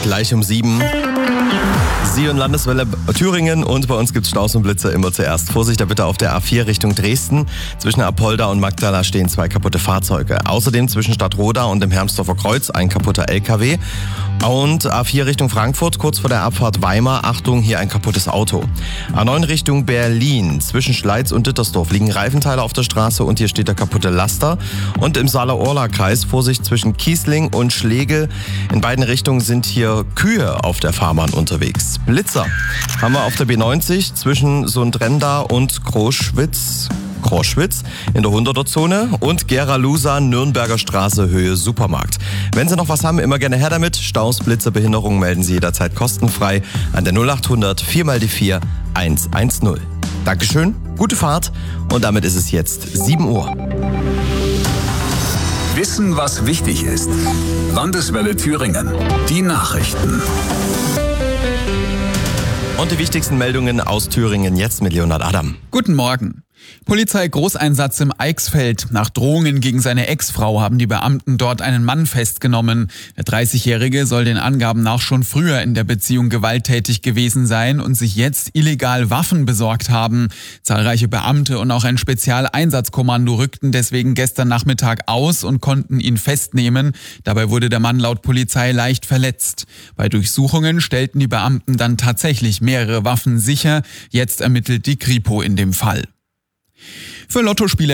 gleich um 7. Sie und Landeswelle Thüringen und bei uns gibt's Staus und Blitzer immer zuerst. Vorsicht da bitte auf der A4 Richtung Dresden. Zwischen Apolda und Magdala stehen 2 kaputte Fahrzeuge. Außerdem zwischen Stadtroda und dem Hermsdorfer Kreuz ein kaputter LKW. Und A4 Richtung Frankfurt, kurz vor der Abfahrt Weimar, Achtung, hier ein kaputtes Auto. A9 Richtung Berlin, zwischen Schleiz und Dittersdorf liegen Reifenteile auf der Straße und hier steht der kaputte Laster. Und im Saale-Orla-Kreis, Vorsicht zwischen Kiesling und Schlegel. In beiden Richtungen sind hier Kühe auf der Fahrbahn unterwegs. Blitzer haben wir auf der B90 zwischen Sundrenda und Kroschwitz in der 100er-Zone und Gera-Lusa, Nürnberger Straße, Höhe Supermarkt. Wenn Sie noch was haben, immer gerne her damit. Staus, Blitzer, Behinderungen melden Sie jederzeit kostenfrei an der 0800 4x4 110. Dankeschön, gute Fahrt und damit ist es jetzt 7 Uhr. Wissen, was wichtig ist. Landeswelle Thüringen. Die Nachrichten. Und die wichtigsten Meldungen aus Thüringen jetzt mit Leonhard Adam. Guten Morgen. Polizei-Großeinsatz im Eichsfeld. Nach Drohungen gegen seine Ex-Frau haben die Beamten dort einen Mann festgenommen. Der 30-Jährige soll den Angaben nach schon früher in der Beziehung gewalttätig gewesen sein und sich jetzt illegal Waffen besorgt haben. Zahlreiche Beamte und auch ein Spezialeinsatzkommando rückten deswegen gestern Nachmittag aus und konnten ihn festnehmen. Dabei wurde der Mann laut Polizei leicht verletzt. Bei Durchsuchungen stellten die Beamten dann tatsächlich mehrere Waffen sicher. Jetzt ermittelt die Kripo in dem Fall. Für Lottospieler